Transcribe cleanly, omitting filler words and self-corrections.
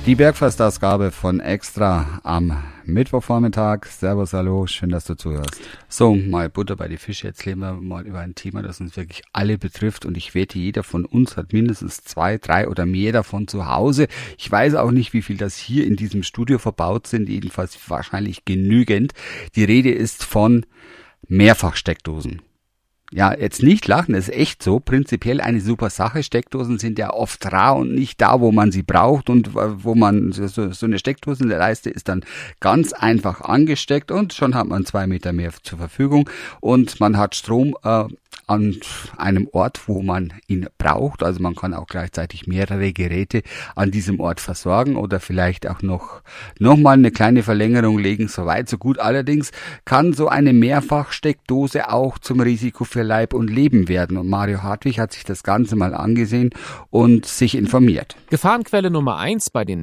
Die Bergfestausgabe von Extra am Mittwochvormittag. Servus, hallo, schön, dass du zuhörst. So, mal Butter bei die Fische. Jetzt reden wir mal über ein Thema, das uns wirklich alle betrifft. Und ich wette, jeder von uns hat mindestens 2, 3 oder mehr davon zu Hause. Ich weiß auch nicht, wie viel das hier in diesem Studio verbaut sind. Jedenfalls wahrscheinlich genügend. Die Rede ist von Mehrfachsteckdosen. Ja, jetzt nicht lachen, das ist echt so. Prinzipiell eine super Sache. Steckdosen sind ja oft rar und nicht da, wo man sie braucht, und wo man so eine Steckdose in der Leiste ist dann ganz einfach angesteckt und schon hat man 2 Meter mehr zur Verfügung und man hat Strom an einem Ort, wo man ihn braucht. Also man kann auch gleichzeitig mehrere Geräte an diesem Ort versorgen oder vielleicht auch noch mal eine kleine Verlängerung legen. So weit, so gut. Allerdings kann so eine Mehrfachsteckdose auch zum Risiko für Leib und Leben werden. Und Mario Hartwig hat sich das Ganze mal angesehen und sich informiert. Gefahrenquelle Nummer 1 bei den